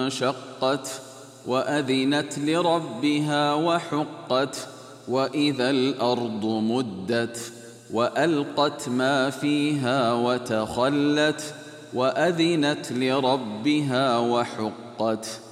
وانشقت وأذنت لربها وحقت وإذا الأرض مدت وألقت ما فيها وتخلت وأذنت لربها وحقت